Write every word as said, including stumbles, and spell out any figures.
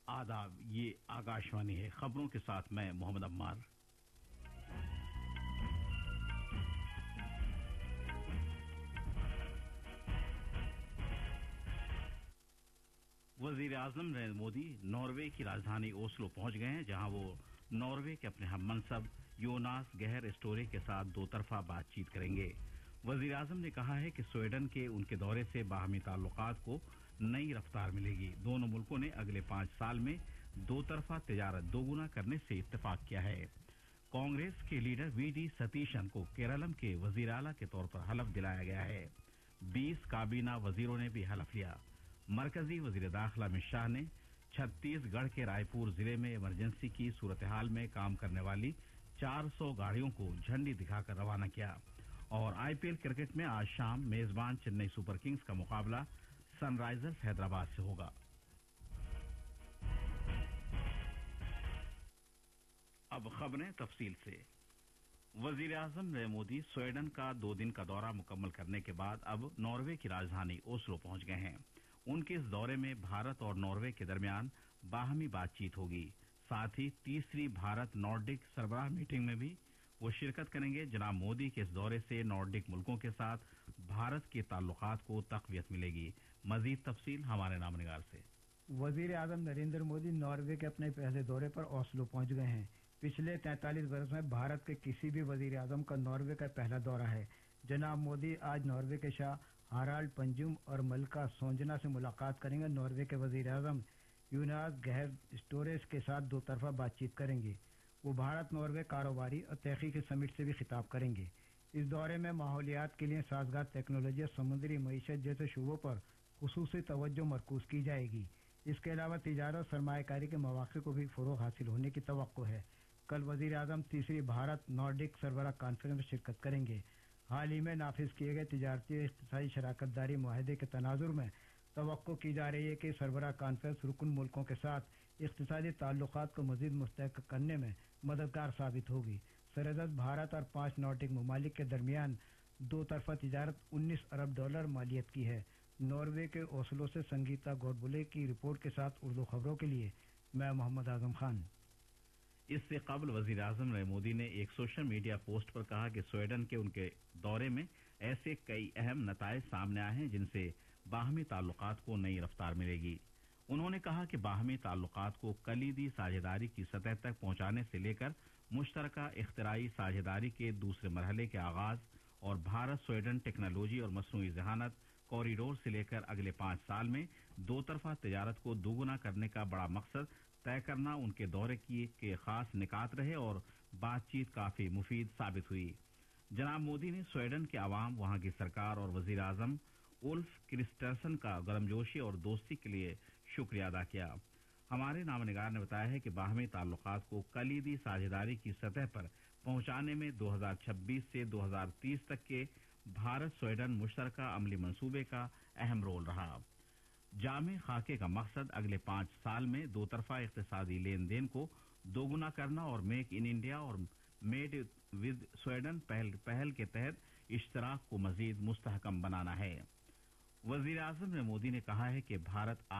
आदाब, ये आकाशवाणी है। खबरों के साथ मैं मोहम्मद अम्मार। वजीर आजम नरेंद्र मोदी नॉर्वे की राजधानी ओस्लो पहुंच गए हैं, जहां वो नॉर्वे के अपने हम मनसब योनास गहर स्टोरे के साथ दो तरफा बातचीत करेंगे। वजीर आजम ने कहा है कि स्वीडन के उनके दौरे से बाहमी ताल्लुकात को नई रफ्तार मिलेगी। दोनों मुल्कों ने अगले पांच साल में दो तरफा तिजारत दोगुना करने से इत्तेफाक किया है। कांग्रेस के लीडर वी डी सतीशन को केरलम के वजीर आला के तौर पर हलफ दिलाया गया है। बीस काबीना वजीरों ने भी हलफ लिया। मरकजी वजीर दाखिला अमित शाह ने छत्तीसगढ़ के रायपुर जिले में इमरजेंसी की सूरत हाल में काम करने वाली चार सौ गाड़ियों को झंडी दिखाकर रवाना किया। और आईपीएल क्रिकेट में आज शाम मेजबान चेन्नई सुपर किंग्स का मुकाबला सनराइजर्स हैदराबाद से होगा। अब खबरें तफसील से। वजीर आजम नरेंद्र मोदी स्वीडन का दो दिन का दौरा मुकम्मल करने के बाद अब नॉर्वे की राजधानी ओस्लो पहुंच गए हैं। उनके इस दौरे में भारत और नॉर्वे के दरमियान बाहमी बातचीत होगी। साथ ही तीसरी भारत नॉर्डिक सरबराह मीटिंग में भी वो शिरकत करेंगे। जनाब मोदी के इस दौरे से नॉर्डिक मुल्कों के साथ भारत के ताल्लुकात को तक़वियत मिलेगी। मजीद तफसील हमारे नामनिगार से। वजीर आजम नरेंद्र मोदी नॉर्वे के अपने पहले दौरे पर ओस्लो पहुंच गए हैं। पिछले तैंतालीस वर्ष में भारत के किसी भी वजीर आजम का नॉर्वे का पहला दौरा है। जनाब मोदी आज नॉर्वे के शाह हाराल्ड पंजुम और मलका सोंजना से मुलाकात करेंगे। नॉर्वे के वजीर आजम यूनास गहर स्टोरेस के साथ दो तरफा बातचीत करेंगे। वो भारत नॉर्वे कारोबारी और तहकीकी समिट से भी खिताब करेंगे। इस दौरे में माहौलियात के लिए साजगार टेक्नोलॉजी और समुद्री मईशत जैसे शोबों पर खुसूसी तवज्जो मरकूज की जाएगी। इसके अलावा तिजारत और सरमायाकारी के मौके को भी फरोग हासिल होने की तवक्को है। कल वजीर आजम तीसरी भारत नॉर्डिक सरबराह कॉन्फ्रेंस में शिरकत करेंगे। हाल ही में नाफिज किए गए तिजारती और इक़्तिसादी शराकत दारी मुआहदे के तनाजुर में तवक्को की जा रही है कि सरबराह कॉन्फ्रेंस रुकन मुल्कों के साथ इक़्तिसादी ताल्लुकात को मजीद मुस्तहकम करने में मददगार साबित होगी। सरहद भारत और पांच नॉर्डिक ममालिक के दरमियान दो तरफा तिजारत उन्नीस अरब डॉलर मालियत की है। नॉर्वे के ओस्लो से संगीता गोडबोले की रिपोर्ट के साथ उर्दू खबरों के लिए मैं मोहम्मद आजम खान। इससे कबल वजीर आजम नरेंद्र मोदी ने एक सोशल मीडिया पोस्ट पर कहा कि स्वीडन के उनके दौरे में ऐसे कई अहम नताइज सामने आए हैं जिनसे बाहमी ताल्लुकात को नई रफ्तार मिलेगी। उन्होंने कहा कि बाहमी ताल्लुकात को कलीदी साझेदारी की सतह तक पहुंचाने से लेकर मुश्तरका इख्तराई साझेदारी के दूसरे मरहले के आगाज और भारत स्वीडन टेक्नोलॉजी और मसनूई जहानत कॉरिडोर से लेकर अगले पांच साल में दो तरफा तिजारत को दोगुना करने का बड़ा मकसद तय करना उनके दौरे की के खास निकात रहे और बातचीत काफी मुफीद साबित हुई। जनाब मोदी ने स्वीडन के अवाम, वहां की सरकार और वजीर आजम उल्फ क्रिस्टर्सन का गर्मजोशी और दोस्ती के लिए शुक्रिया अदा किया। हमारे नामनिगार ने बताया है कि बाहमी ताल्लुकात को कलीदी साझेदारी की सतह पर पहुंचाने में दो हजार छब्बीस से दो हजार तीस तक के भारत स्वीडन मुश्तरका अमली मंसूबे का अहम रोल रहा। जामे खाके का मकसद अगले पांच साल में दो तरफा इक्तिसादी लेन देन को दोगुना करना और मेक इन इंडिया और मेड विद स्वीडन पहल, पहल के तहत इश्तराक को मजीद मुस्तहकम बनाना है। वजीर आजम नरेंद्र मोदी ने कहा है कि भारत